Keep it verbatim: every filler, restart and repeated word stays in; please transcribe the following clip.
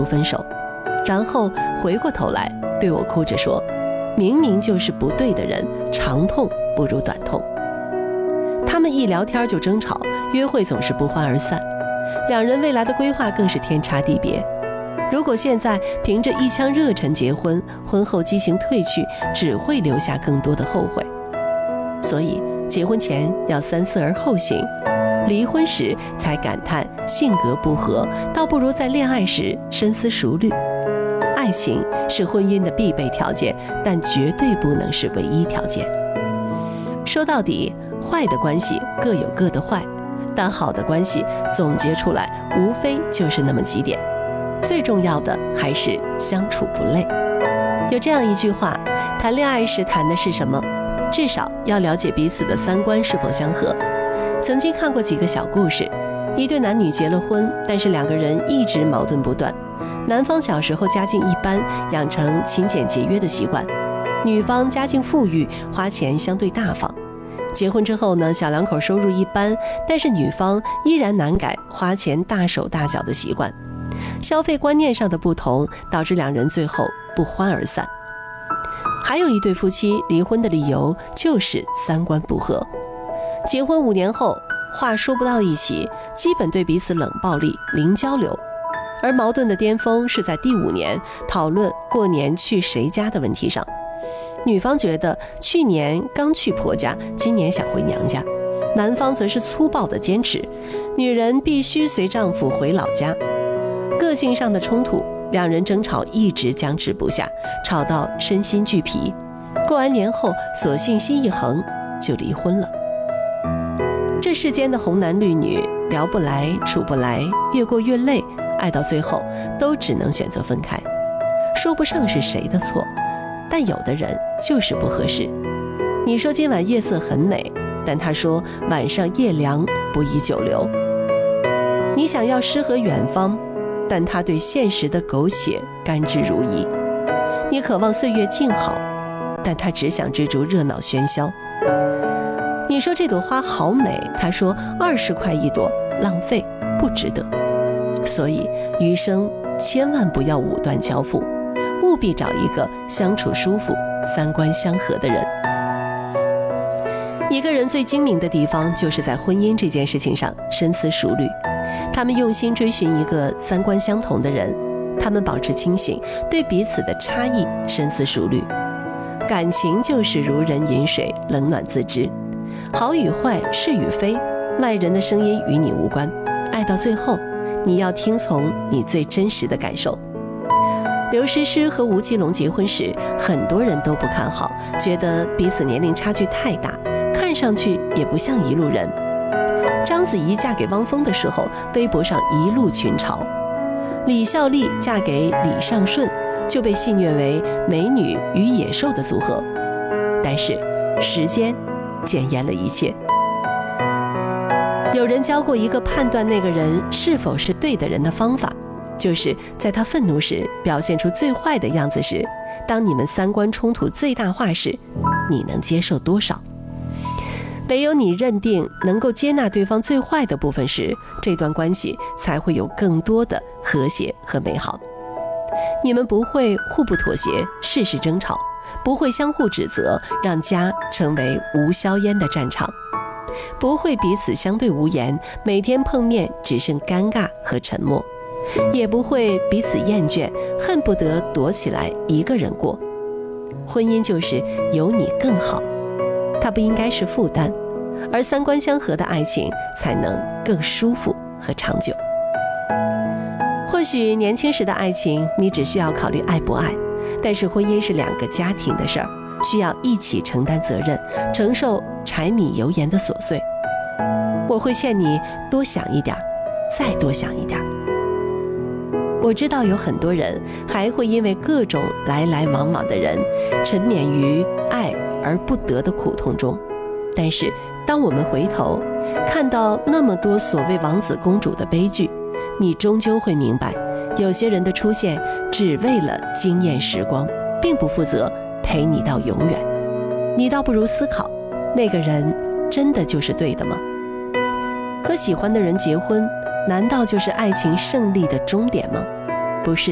出分手，然后回过头来对我哭着说，明明就是不对的人，长痛不如短痛。他们一聊天就争吵，约会总是不欢而散，两人未来的规划更是天差地别。如果现在凭着一腔热忱结婚，婚后激情褪去，只会留下更多的后悔。所以结婚前要三思而后行，离婚时才感叹性格不合，倒不如在恋爱时深思熟虑。爱情是婚姻的必备条件，但绝对不能是唯一条件。说到底，坏的关系各有各的坏，但好的关系总结出来无非就是那么几点，最重要的还是相处不累。有这样一句话，谈恋爱时谈的是什么？至少要了解彼此的三观是否相合。曾经看过几个小故事，一对男女结了婚，但是两个人一直矛盾不断。男方小时候家境一般，养成勤俭节约的习惯，女方家境富裕，花钱相对大方。结婚之后呢，小两口收入一般，但是女方依然难改花钱大手大脚的习惯。消费观念上的不同，导致两人最后不欢而散。还有一对夫妻离婚的理由就是三观不合，结婚五年后话说不到一起，基本对彼此冷暴力，零交流。而矛盾的巅峰是在第五年讨论过年去谁家的问题上，女方觉得去年刚去婆家，今年想回娘家，男方则是粗暴的坚持，女人必须随丈夫回老家。个性上的冲突，两人争吵一直僵持不下，吵到身心俱疲。过完年后，索性心一横就离婚了。这世间的红男绿女，聊不来，处不来，越过越累，爱到最后都只能选择分开。说不上是谁的错，但有的人就是不合适。你说今晚夜色很美，但他说晚上夜凉不宜久留。你想要诗和远方，但他对现实的苟且甘之如饴。你渴望岁月静好，但他只想追逐热闹喧嚣。你说这朵花好美，他说二十块一朵，浪费不值得。所以余生千万不要武断交付，务必找一个相处舒服、三观相合的人。一个人最精明的地方，就是在婚姻这件事情上深思熟虑。他们用心追寻一个三观相同的人，他们保持清醒，对彼此的差异深思熟虑。感情就是如人饮水，冷暖自知。好与坏，是与非，外人的声音与你无关。爱到最后，你要听从你最真实的感受。刘诗诗和吴奇隆结婚时，很多人都不看好，觉得彼此年龄差距太大，看上去也不像一路人。章子怡嫁给汪峰的时候，微博上一路群嘲。李孝利嫁给李尚顺，就被戏谑为美女与野兽的组合。但是时间检验了一切。有人教过一个判断那个人是否是对的人的方法，就是在他愤怒时表现出最坏的样子时，当你们三观冲突最大化时，你能接受多少？唯有你认定能够接纳对方最坏的部分时，这段关系才会有更多的和谐和美好。你们不会互不妥协，事事争吵，不会相互指责，让家成为无硝烟的战场，不会彼此相对无言，每天碰面只剩尴尬和沉默，也不会彼此厌倦，恨不得躲起来一个人过。婚姻就是有你更好，它不应该是负担，而三观相合的爱情才能更舒服和长久。或许年轻时的爱情你只需要考虑爱不爱，但是婚姻是两个家庭的事儿，需要一起承担责任，承受柴米油盐的琐碎。我会劝你多想一点，再多想一点。我知道有很多人还会因为各种来来往往的人沉湎于爱而不得的苦痛中，但是当我们回头看到那么多所谓王子公主的悲剧，你终究会明白，有些人的出现只为了惊艳时光，并不负责陪你到永远。你倒不如思考，那个人真的就是对的吗？和喜欢的人结婚，难道就是爱情胜利的终点吗？不是